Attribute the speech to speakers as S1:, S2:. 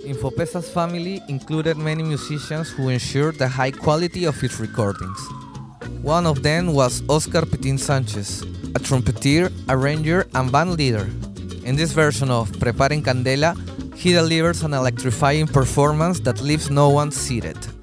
S1: Infopesa's family included many musicians who ensured the high quality of its recordings. One of them was Oscar Pitin Sanchez, a trumpeter, arranger, and band leader. In this version of Preparen Candela, he delivers an electrifying performance that leaves no one seated.